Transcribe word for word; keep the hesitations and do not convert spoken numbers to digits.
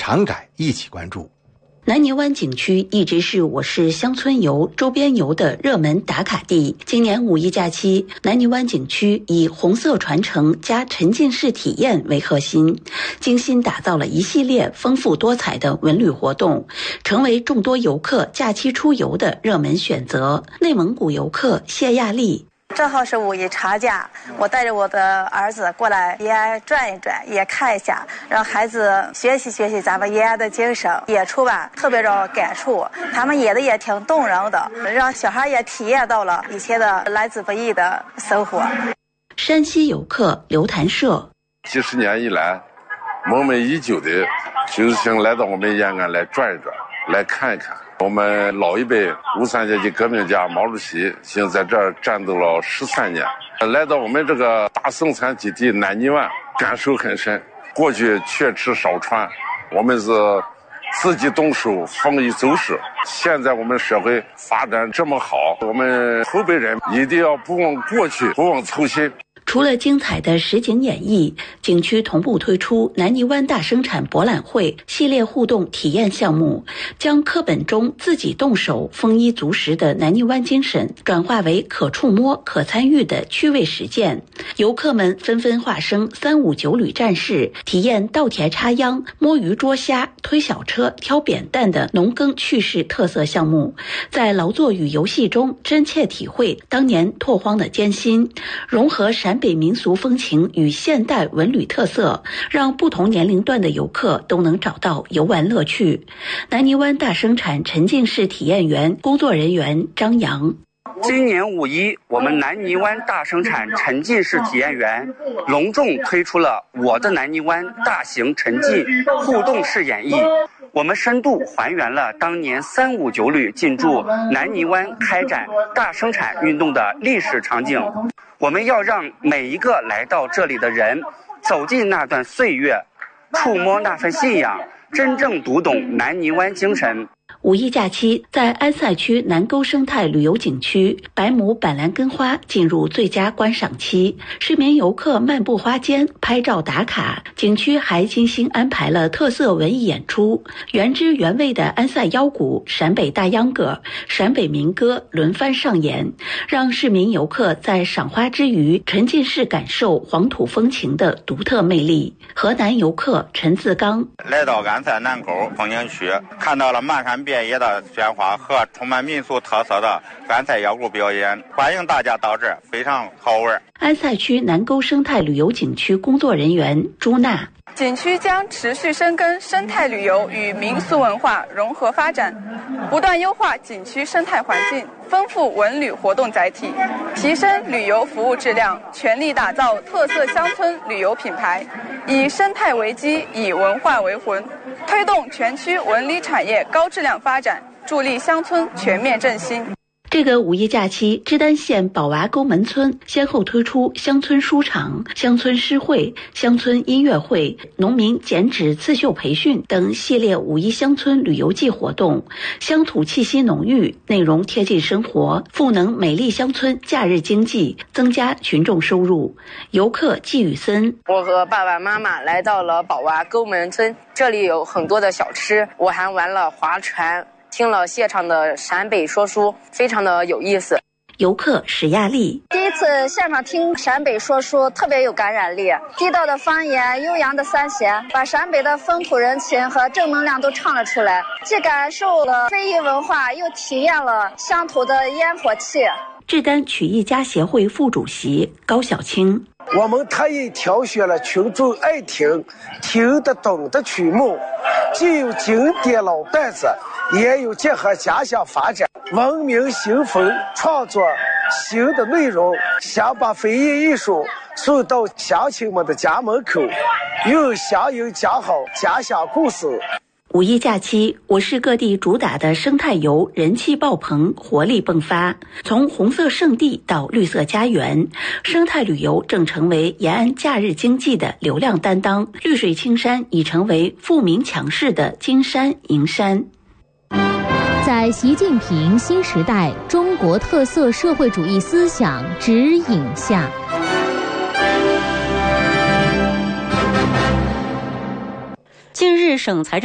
常改一起关注。 南泥湾景区一直是我市乡村游、周边游的热门打卡地。今年五一假期，南泥湾景区以红色传承加沉浸式体验为核心，精心打造了一系列丰富多彩的文旅活动，成为众多游客假期出游的热门选择。内蒙古游客谢亚丽。 正好是五一长假，我带着我的儿子过来也转一转，也看一下，让孩子学习学习咱们延安的精神。演出吧，特别让我感触，他们演的也挺动人的，让小孩也体验到了以前的来之不易的生活。 山西游客刘谭社， 几十年以来，梦寐以求的，就是想来到我们延安来转一转，来看一看。我们老一辈五三阶级革命家毛主席现在在这儿战斗了十三年，来到我们这个大生产基地南泥湾，感受很深。过去缺吃少穿，我们是自己动手丰衣足食。现在我们社会发展这么好，我们后辈人一定要不忘过去，不忘初心。 除了精彩的实景演绎，景区同步推出南泥湾大生产博览会系列互动体验项目，将课本中自己动手丰衣足食的南泥湾精神转化为可触摸可参与的趣味实践。游客们纷纷化身三五九旅战士，体验稻田插秧、摸鱼捉虾、推小车、挑扁担的农耕趣事特色项目，在劳作与游戏中真切体会当年拓荒的艰辛，融合陕北民俗风情与现代文旅特色，让不同年龄段的游客都能找到游玩乐趣。南泥湾大生产沉浸式体验园工作人员张扬。 今年五一，我们南泥湾大生产沉浸式体验园隆重推出了我的南泥湾大型沉浸互动式演绎。我们深度还原了当年三五九旅进驻南泥湾开展大生产运动的历史场景。我们要让每一个来到这里的人走进那段岁月，触摸那份信仰，真正读懂南泥湾精神。 五一假期，在安塞区南沟生态旅游景区，百亩板蓝根花进入最佳观赏期，市民游客漫步花间拍照打卡。景区还精心安排了特色文艺演出，原汁原味的安塞腰鼓、陕北大秧歌、陕北民歌轮番上演，让市民游客在赏花之余沉浸式感受黄土风情的独特魅力。河南游客陈自刚来到安塞南沟风景区，看到了漫山遍野的鲜花和充满民俗特色的安塞腰鼓表演，欢迎大家到这儿，非常好玩。 安塞区南沟生态旅游景区工作人员朱娜， 景区将持续深耕生态旅游与民俗文化融合发展，不断优化景区生态环境，丰富文旅活动载体，提升旅游服务质量，全力打造特色乡村旅游品牌，以生态为基，以文化为魂，推动全区文旅产业高质量发展，助力乡村全面振兴。 这个五一假期，芝丹县宝娃沟门村先后推出乡村书场、乡村诗会、乡村音乐会、农民剪纸刺绣培训等系列五一乡村旅游季活动，乡土气息浓郁，内容贴近生活，赋能美丽乡村假日经济，增加群众收入。游客季雨森， 我和爸爸妈妈来到了宝娃沟门村，这里有很多的小吃，我还玩了划船，听了现场的陕北说书，非常的有意思。 游客史亚丽， 第一次现场听陕北说书，特别有感染力，地道的方言，悠扬的三弦，把陕北的风土人情和正能量都唱了出来，既感受了非遗文化，又体验了乡土的烟火气。 志丹曲艺家协会副主席高小青， 我们特意挑选了群众爱听、听得懂的曲目，既有经典老段子，也有结合家乡发展、文明新风创作新的内容，想把非遗艺术送到乡亲们的家门口，用乡音讲好家乡故事。 五一假期，我市各地主打的生态游人气爆棚，活力迸发。从红色圣地到绿色家园，生态旅游正成为延安假日经济的流量担当。绿水青山已成为富民强势的金山银山。 在习近平新时代中国特色社会主义思想指引下， 近日省财政